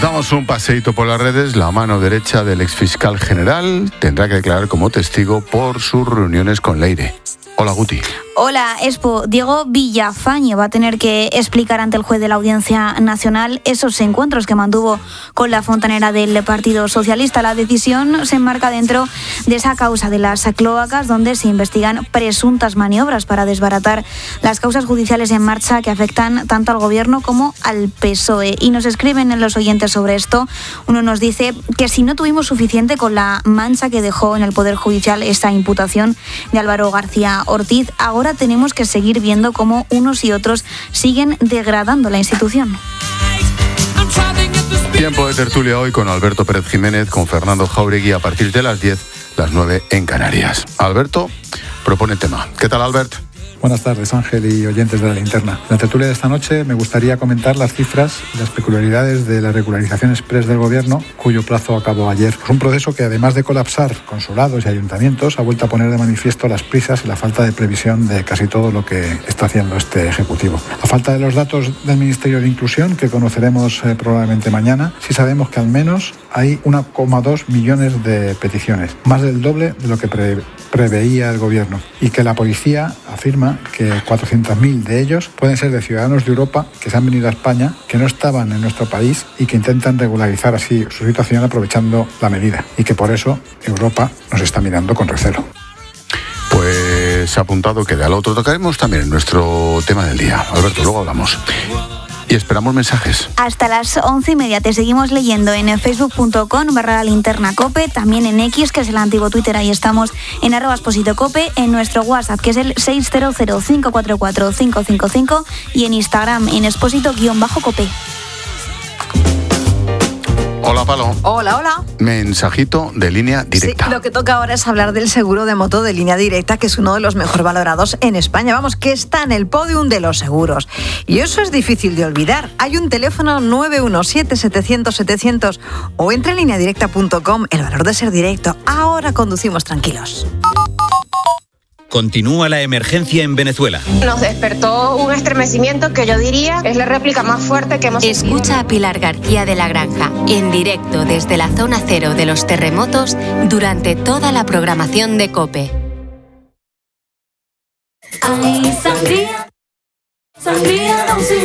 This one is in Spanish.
Damos un paseíto por las redes. La mano derecha del exfiscal general tendrá que declarar como testigo por sus reuniones con Leire. Hola, Guti. Hola, Expo. Diego Villafañe va a tener que explicar ante el juez de la Audiencia Nacional esos encuentros que mantuvo con la fontanera del Partido Socialista. La decisión se enmarca dentro de esa causa de las cloacas, donde se investigan presuntas maniobras para desbaratar las causas judiciales en marcha que afectan tanto al Gobierno como al PSOE. Y nos escriben los oyentes sobre esto. Uno nos dice que si no tuvimos suficiente con la mancha que dejó en el Poder Judicial esta imputación de Álvaro García Ortiz, ahora tenemos que seguir viendo cómo unos y otros siguen degradando la institución. Tiempo de tertulia hoy con Alberto Pérez Jiménez, con Fernando Jáuregui a partir de las 10, las 9 en Canarias. Alberto propone tema. ¿Qué tal, Albert? Buenas tardes, Ángel y oyentes de La Linterna. En la tertulia de esta noche me gustaría comentar las cifras y las peculiaridades de la regularización express del Gobierno, cuyo plazo acabó ayer. Es un proceso que, además de colapsar consulados y ayuntamientos, ha vuelto a poner de manifiesto las prisas y la falta de previsión de casi todo lo que está haciendo este Ejecutivo. A falta de los datos del Ministerio de Inclusión, que conoceremos probablemente mañana, sí sabemos que al menos hay 1,2 millones de peticiones, más del doble de lo que preveía el Gobierno, y que la policía afirma que 400.000 de ellos pueden ser de ciudadanos de Europa que se han venido a España, que no estaban en nuestro país y que intentan regularizar así su situación aprovechando la medida, y que por eso Europa nos está mirando con recelo. Pues apuntado queda. Lo otro tocaremos también en nuestro tema del día. Alberto, luego hablamos. Y esperamos mensajes. Hasta las 11:30 te seguimos leyendo en facebook.com/lalinternacope, también en X, que es el antiguo Twitter, ahí estamos en @expositocope, en nuestro WhatsApp, que es el 600-544-555, y en Instagram en exposito_cope. Hola, Palo. Hola, hola. Mensajito de Línea Directa. Sí, lo que toca ahora es hablar del seguro de moto de Línea Directa, que es uno de los mejor valorados en España. Vamos, que está en el podium de los seguros. Y eso es difícil de olvidar. Hay un teléfono 917-700-700 o entra en lineadirecta.com. El valor de ser directo. Ahora conducimos tranquilos. Continúa la emergencia en Venezuela. Nos despertó un estremecimiento que yo diría es la réplica más fuerte que hemos sentido. Escucha a Pilar García de la Granja en directo desde la zona cero de los terremotos durante toda la programación de COPE. Ay, sangría, sangría,